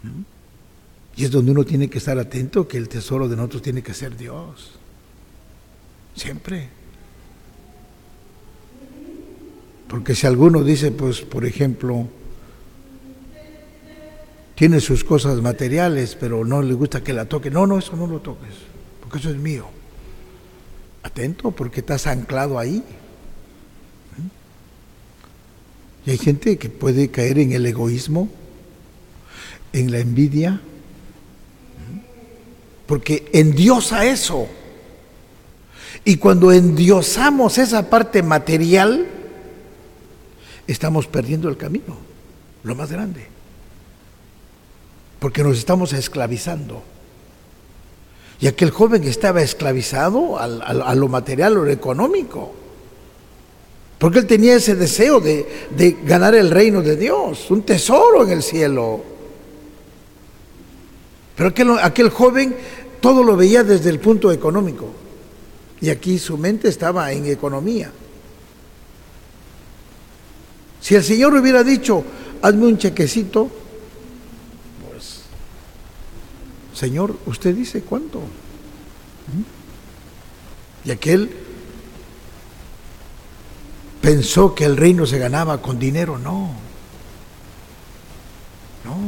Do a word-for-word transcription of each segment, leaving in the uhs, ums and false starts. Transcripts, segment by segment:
Y es donde uno tiene que estar atento, que el tesoro de nosotros tiene que ser Dios. Siempre. Porque si alguno dice, pues, por ejemplo, tiene sus cosas materiales, pero no le gusta que la toque. No, no, eso no lo toques, porque eso es mío. Atento, porque estás anclado ahí. Y hay gente que puede caer en el egoísmo, en la envidia, porque endiosa eso. Y cuando endiosamos esa parte material, estamos perdiendo el camino, lo más grande. Porque nos estamos esclavizando. Y aquel joven estaba esclavizado a, a, a lo material o lo económico. Porque él tenía ese deseo de, de ganar el reino de Dios, un tesoro en el cielo. Pero aquel, aquel joven todo lo veía desde el punto económico. Y aquí su mente estaba en economía. Si el Señor hubiera dicho, hazme un chequecito, pues, Señor, usted dice cuánto. Y aquel pensó que el reino se ganaba con dinero. No, no.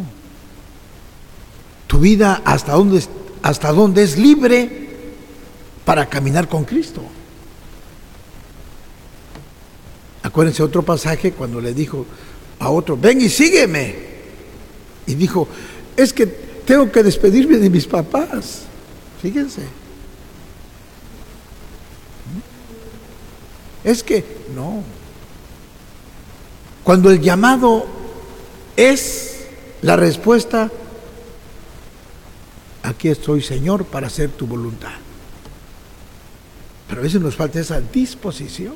Tu vida hasta dónde, hasta dónde es libre para caminar con Cristo. Acuérdense otro pasaje cuando le dijo a otro, ven y sígueme. Y dijo, es que tengo que despedirme de mis papás. Fíjense. Es que no. Cuando el llamado es la respuesta, aquí estoy, Señor, para hacer tu voluntad. Pero a veces nos falta esa disposición.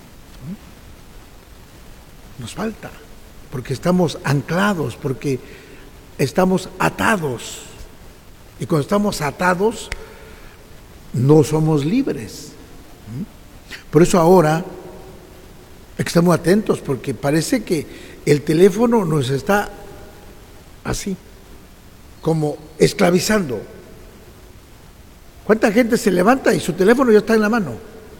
Nos falta, porque estamos anclados, porque estamos atados. Y cuando estamos atados, no somos libres. Por eso ahora estamos atentos, porque parece que el teléfono nos está así, como esclavizando. ¿Cuánta gente se levanta y su teléfono ya está en la mano?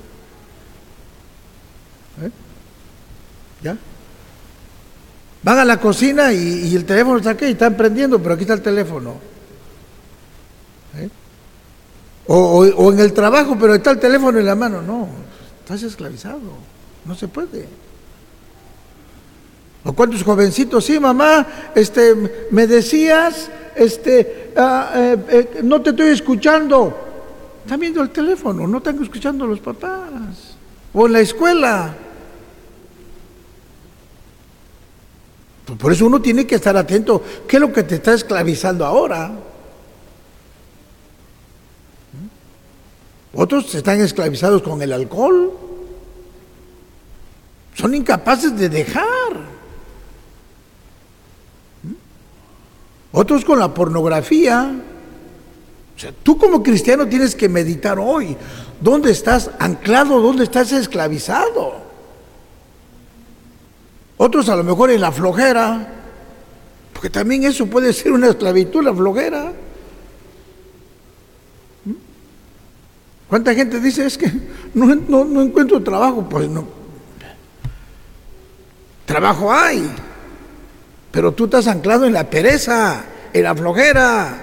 ¿Eh? ¿Ya? Van a la cocina y, y el teléfono está aquí y están prendiendo, pero aquí está el teléfono. ¿Eh? O, o, o en el trabajo, pero está el teléfono en la mano. No, estás esclavizado, no se puede. O cuántos jovencitos, sí, mamá, este, me decías, este, ah, eh, eh, no te estoy escuchando. Están viendo el teléfono, no están escuchando a los papás. O en la escuela. Por eso uno tiene que estar atento. ¿Qué es lo que te está esclavizando ahora? Otros están esclavizados con el alcohol. Son incapaces de dejar. Otros con la pornografía. O sea, tú como cristiano tienes que meditar hoy. ¿Dónde estás anclado? ¿Dónde estás esclavizado? Otros a lo mejor en la flojera, porque también eso puede ser una esclavitud, la flojera. ¿Cuánta gente dice, es que no, no, no encuentro trabajo? Pues no. Trabajo hay, pero tú estás anclado en la pereza, en la flojera.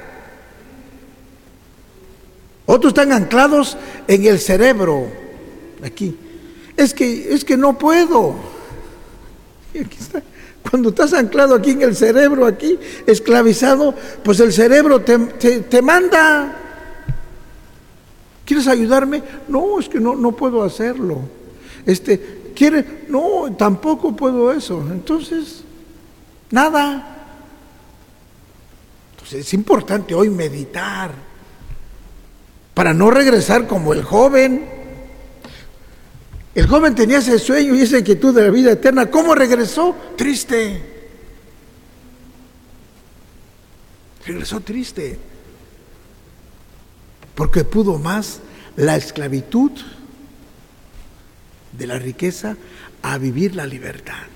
Otros están anclados en el cerebro, aquí. Es que, es que no puedo. Aquí está. Cuando estás anclado aquí en el cerebro, aquí, esclavizado, pues el cerebro te, te, te manda. ¿Quieres ayudarme? No, es que no, no puedo hacerlo. Este, ¿quiere? No, tampoco puedo eso. Entonces, nada. Entonces es importante hoy meditar para no regresar como el joven. El joven tenía ese sueño y esa inquietud de la vida eterna. ¿Cómo regresó? Triste. Regresó triste. Porque pudo más la esclavitud de la riqueza a vivir la libertad.